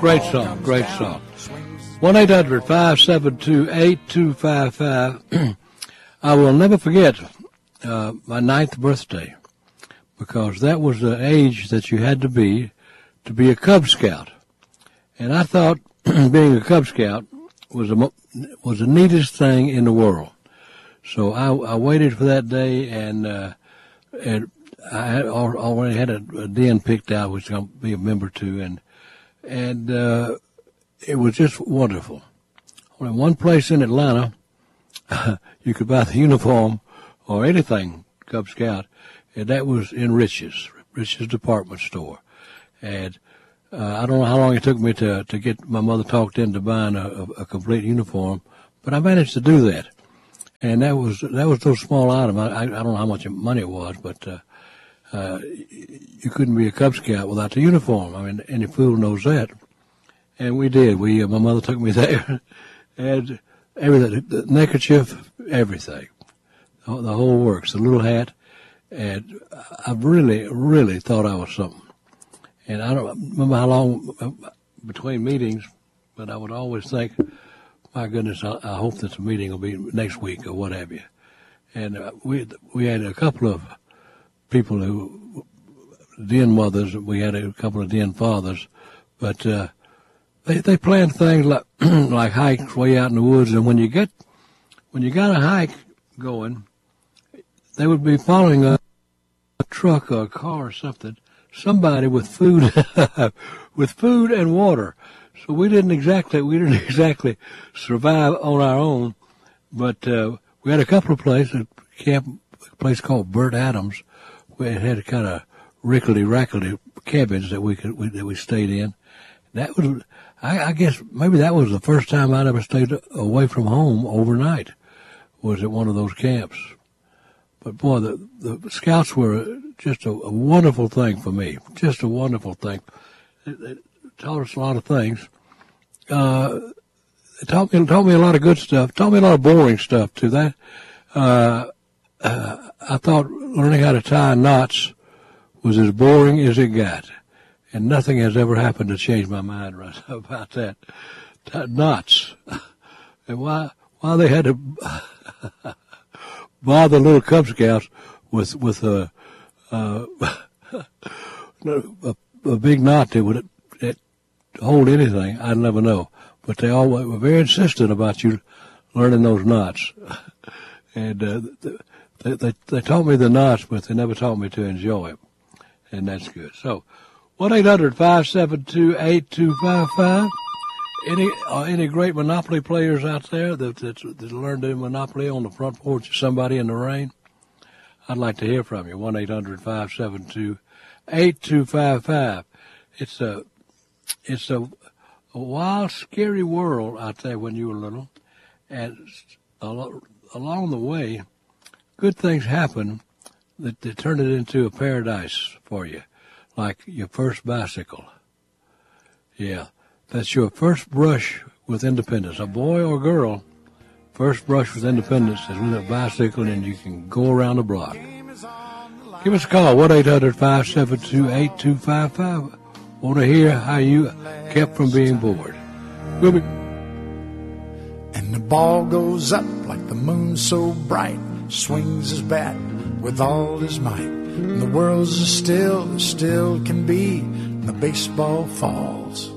Great song, great song. 1-800-572-8255. I will never forget my 9th birthday, because that was the age that you had to be a Cub Scout. And I thought being a Cub Scout was the neatest thing in the world. So I waited for that day, and I had already had a den picked out, which I'm going to be a member to, and it was just wonderful. Only one place in Atlanta you could buy the uniform or anything Cub Scout, and that was in Rich's department store. And I don't know how long it took me to get my mother talked into buying a complete uniform, but I managed to do that. And that was those small items. I don't know how much money it was, but you couldn't be a Cub Scout without the uniform. I mean, any fool knows that. And we did. My mother took me there, and everything, the neckerchief, everything, the whole works, the little hat. And I really, really thought I was something. And I don't remember how long between meetings, but I would always think, my goodness, I hope that the meeting will be next week or what have you. And we had a couple of people who, den mothers, we had a couple of den fathers, but they planned things like like hikes way out in the woods. And when you got a hike going, they would be following a truck or a car or somebody with food and water. So we didn't exactly survive on our own, but we had a couple of places, a place called Burt Adams, where it had kind of rickety cabins that we stayed in. That was, I guess maybe that was the first time I'd ever stayed away from home overnight, was at one of those camps. But boy, the Scouts were just a wonderful thing for me, just a wonderful thing. It taught us a lot of things. It taught me a lot of good stuff. Taught me a lot of boring stuff too. That I thought learning how to tie knots was as boring as it got, and nothing has ever happened to change my mind right about that. Knots, and why they had to bother little Cub Scouts with a big knot that would hold anything, I'd never know. But they all were very insistent about you learning those knots. And they taught me the knots, but they never taught me to enjoy it. And that's good. So 1-800-572-8255. Any great Monopoly players out there that learned to Monopoly on the front porch of somebody in the rain? I'd like to hear from you. 1-800-572-8255. It's a wild, scary world out there when you were little, and along the way, good things happen that turn it into a paradise for you, like your first bicycle. Yeah, that's your first brush with independence. A boy or girl, first brush with independence is with a bicycle, and you can go around the block. Give us a call, 1-800-572-8255. Want to hear how you kept from being bored. We'll be. And the ball goes up like the moon so bright, swings his bat with all his might. And the world's as still can be, and the baseball falls.